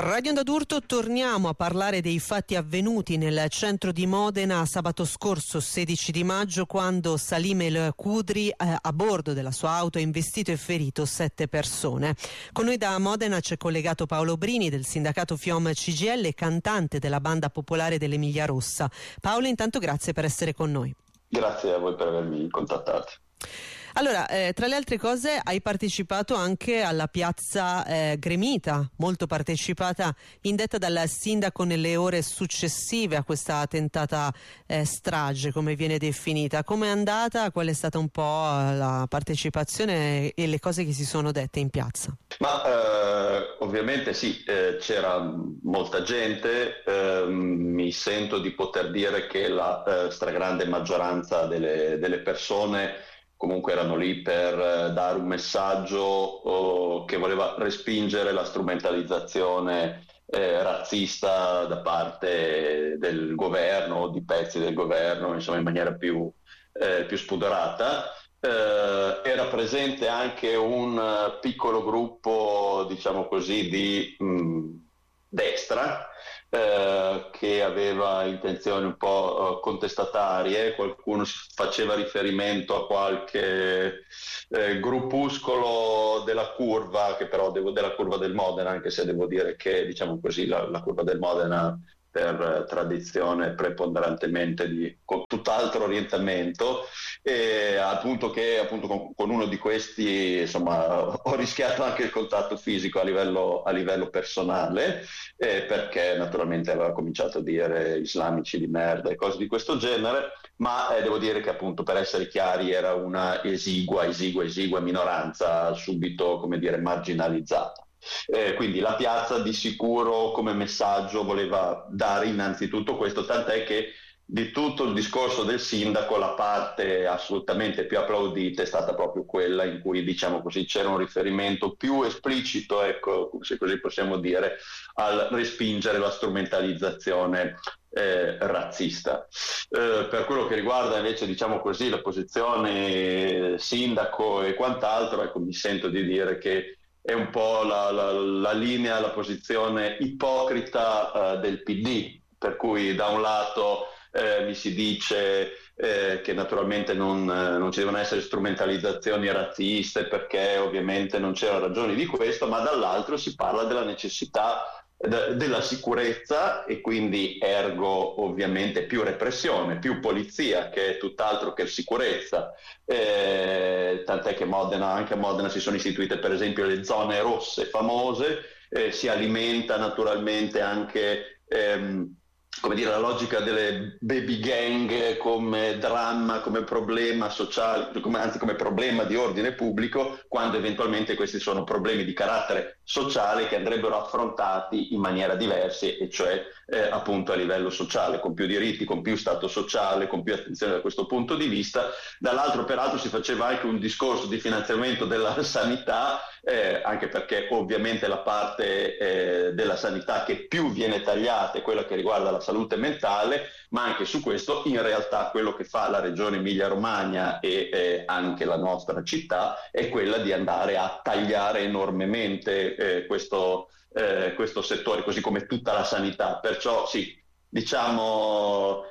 Radio Onda d'Urto, torniamo a parlare dei fatti avvenuti nel centro di Modena sabato scorso 16 di maggio, quando Salim El Khudri a bordo della sua auto ha investito e ferito 7 persone. Con noi da Modena c'è collegato Paolo Brini del sindacato FIOM CGIL, cantante della banda popolare dell'Emilia Rossa. Paolo, intanto grazie per essere con noi. Grazie a voi per avermi contattato. Allora, tra le altre cose hai partecipato anche alla piazza gremita, molto partecipata, indetta dal sindaco nelle ore successive a questa tentata strage, come viene definita. Come è andata? Qual è stata un po' la partecipazione e le cose che si sono dette in piazza? Ma ovviamente sì, c'era molta gente, mi sento di poter dire che la stragrande maggioranza delle persone comunque erano lì per dare un messaggio che voleva respingere la strumentalizzazione razzista da parte del governo, di pezzi del governo, insomma in maniera più spudorata. Era presente anche un piccolo gruppo, diciamo così, di destra, che aveva intenzioni un po' contestatarie. Qualcuno faceva riferimento a qualche gruppuscolo della curva, che però della curva del Modena, anche se devo dire che, diciamo così, la curva del Modena per tradizione preponderantemente con tutt'altro orientamento, e appunto con uno di questi insomma ho rischiato anche il contatto fisico a livello personale, perché naturalmente aveva cominciato a dire islamici di merda e cose di questo genere, ma devo dire che appunto, per essere chiari, era una esigua minoranza subito, come dire, marginalizzata. Quindi la piazza di sicuro come messaggio voleva dare innanzitutto questo, tant'è che di tutto il discorso del sindaco la parte assolutamente più applaudita è stata proprio quella in cui, diciamo così, c'era un riferimento più esplicito, ecco, se così possiamo dire, al respingere la strumentalizzazione razzista. Per quello che riguarda invece, diciamo così, la posizione sindaco e quant'altro, ecco, mi sento di dire che è un po' la linea, la posizione ipocrita del PD, per cui da un lato mi si dice che naturalmente non ci devono essere strumentalizzazioni razziste, perché ovviamente non c'erano ragioni di questo, ma dall'altro si parla della necessità della sicurezza, e quindi ergo ovviamente più repressione, più polizia, che è tutt'altro che sicurezza. Tant'è che anche a Modena si sono istituite per esempio le zone rosse famose, si alimenta naturalmente anche come dire, la logica delle baby gang come dramma, come problema sociale, come problema di ordine pubblico, quando eventualmente questi sono problemi di carattere sociale che andrebbero affrontati in maniera diversa, e cioè appunto a livello sociale, con più diritti, con più stato sociale, con più attenzione da questo punto di vista. Dall'altro peraltro si faceva anche un discorso di finanziamento della sanità, anche perché ovviamente la parte della sanità che più viene tagliata è quella che riguarda la salute mentale, ma anche su questo in realtà quello che fa la regione Emilia-Romagna e anche la nostra città è quella di andare a tagliare enormemente questo settore, così come tutta la sanità. Perciò sì, diciamo,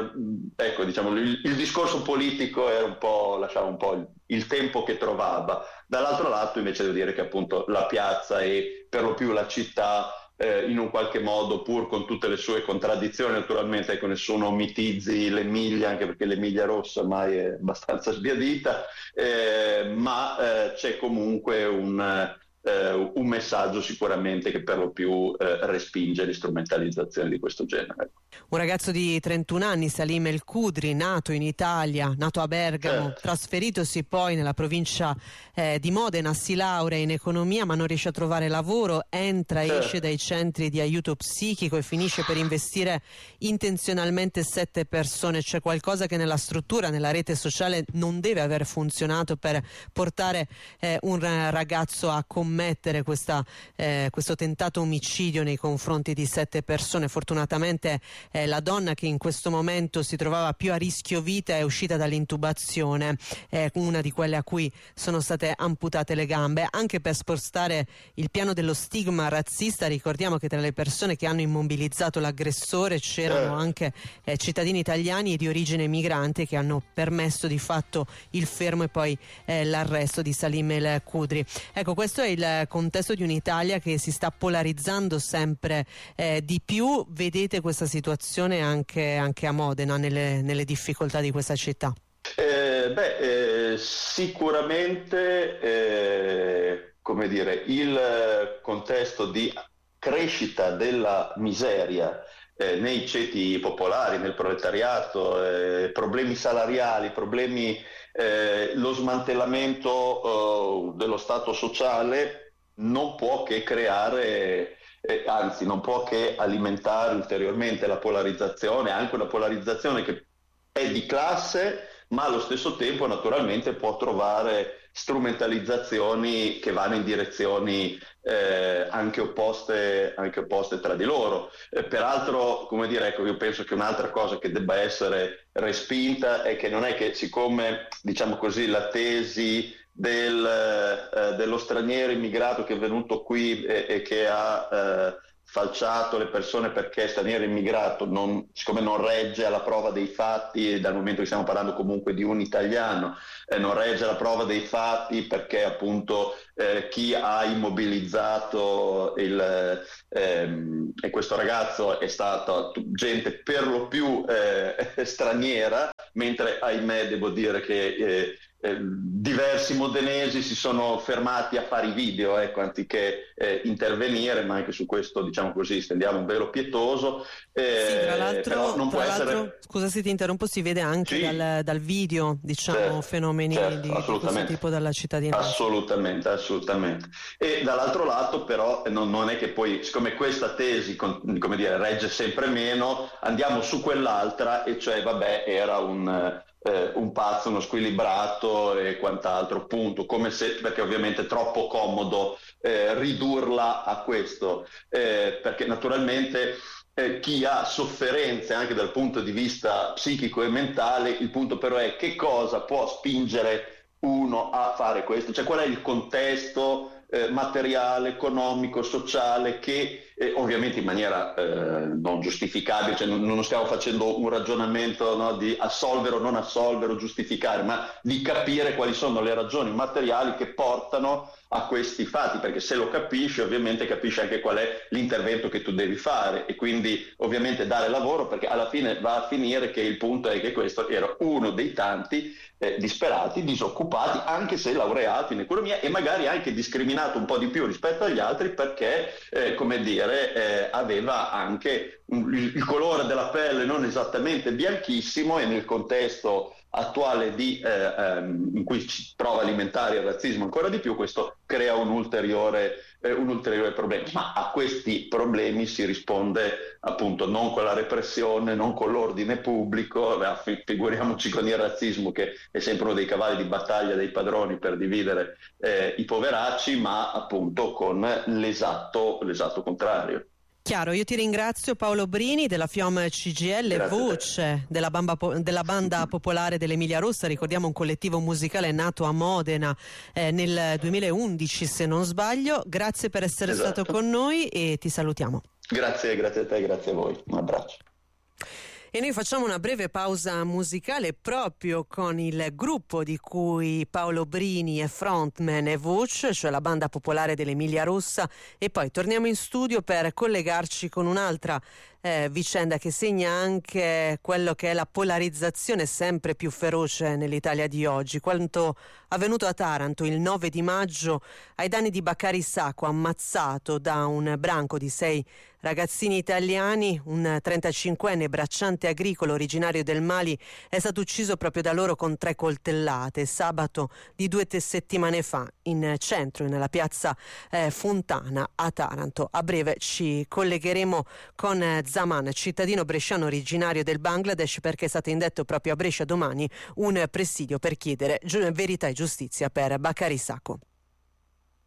il discorso politico era lasciava un po' il tempo che trovava. Dall'altro lato invece devo dire che appunto la piazza e per lo più la città, in un qualche modo, pur con tutte le sue contraddizioni, naturalmente, ecco, nessuno mitizzi l'Emilia, anche perché l'Emilia Rossa ormai è abbastanza sbiadita, ma c'è comunque un messaggio sicuramente che per lo più respinge le strumentalizzazioni di questo genere. Un ragazzo di 31 anni, Salim El Khudri, nato in Italia, nato a Bergamo, trasferitosi poi nella provincia di Modena, si laurea in economia ma non riesce a trovare lavoro, entra e esce dai centri di aiuto psichico e finisce per investire intenzionalmente 7 persone. C'è qualcosa che nella struttura, nella rete sociale non deve aver funzionato per portare un ragazzo a commettere commettere questo tentato omicidio nei confronti di 7 persone. Fortunatamente la donna, che in questo momento si trovava più a rischio vita, è uscita dall'intubazione, una di quelle a cui sono state amputate le gambe. Anche per spostare il piano dello stigma razzista, ricordiamo che tra le persone che hanno immobilizzato l'aggressore c'erano anche cittadini italiani e di origine migrante, che hanno permesso di fatto il fermo e poi l'arresto di Salim El Khudri. Ecco, questo è il contesto di un'Italia che si sta polarizzando sempre di più. Vedete questa situazione anche a Modena, nelle difficoltà di questa città? Sicuramente come dire, il contesto di crescita della miseria nei ceti popolari, nel proletariato, problemi salariali, lo smantellamento dello Stato sociale non può che creare, anzi non può che alimentare ulteriormente la polarizzazione, anche una polarizzazione che è di classe, ma allo stesso tempo naturalmente può trovare strumentalizzazioni che vanno in direzioni anche opposte tra di loro. Peraltro, come dire, ecco, io penso che un'altra cosa che debba essere respinta è che non è che, siccome, diciamo così, la tesi dello straniero immigrato che è venuto qui e che ha falciato le persone perché è straniero immigrato, siccome non regge alla prova dei fatti, dal momento che stiamo parlando comunque di un italiano, non regge alla prova dei fatti perché appunto chi ha immobilizzato e questo ragazzo è stata gente per lo più straniera, mentre ahimè devo dire che diversi modenesi si sono fermati a fare i video, anziché intervenire, ma anche su questo, diciamo così, stendiamo un velo pietoso. Sì, tra l'altro, essere... scusa se ti interrompo, si vede anche sì, dal video, diciamo, fenomeni di questo tipo dalla cittadinanza. Assolutamente. E dall'altro lato però non è che poi, siccome questa tesi, come dire, regge sempre meno, andiamo su quell'altra, e cioè vabbè, era un pazzo, uno squilibrato e quant'altro, punto, come se, perché ovviamente è troppo comodo ridurla a questo, perché naturalmente chi ha sofferenze anche dal punto di vista psichico e mentale, il punto però è che cosa può spingere uno a fare questo, cioè qual è il contesto materiale, economico, sociale che ovviamente in maniera non giustificabile, cioè non stiamo facendo un ragionamento, no, di assolvere o non assolvere o giustificare, ma di capire quali sono le ragioni materiali che portano a questi fatti, perché se lo capisci ovviamente capisci anche qual è l'intervento che tu devi fare, e quindi ovviamente dare lavoro, perché alla fine va a finire che il punto è che questo era uno dei tanti disperati, disoccupati, anche se laureati in economia e magari anche discriminato un po' di più rispetto agli altri perché come dire aveva anche il colore della pelle non esattamente bianchissimo, e nel contesto attuale in cui ci prova a alimentare il razzismo ancora di più, questo crea un ulteriore problema. Ma a questi problemi si risponde appunto non con la repressione, non con l'ordine pubblico, figuriamoci con il razzismo, che è sempre uno dei cavalli di battaglia dei padroni per dividere i poveracci, ma appunto con l'esatto contrario. Chiaro, io ti ringrazio. Paolo Brini della FIOM CGIL, Grazie voce della banda popolare dell'Emilia Rossa, ricordiamo un collettivo musicale nato a Modena nel 2011 se non sbaglio. Grazie per essere stato con noi e ti salutiamo. Grazie a te, grazie a voi, un abbraccio. E noi facciamo una breve pausa musicale proprio con il gruppo di cui Paolo Brini è frontman e voce, cioè la banda popolare dell'Emilia Rossa, e poi torniamo in studio per collegarci con un'altra vicenda che segna anche quello che è la polarizzazione sempre più feroce nell'Italia di oggi. Quanto avvenuto a Taranto il 9 di maggio ai danni di Bakary Sacco, ammazzato da un branco di 6 ragazzini italiani. Un 35enne bracciante agricolo originario del Mali è stato ucciso proprio da loro con 3 coltellate sabato di 2 settimane fa in centro, nella piazza Fontana a Taranto. A breve ci collegheremo con Zaman, cittadino bresciano originario del Bangladesh, perché è stato indetto proprio a Brescia domani un presidio per chiedere verità e giustizia per Bakary Sacco.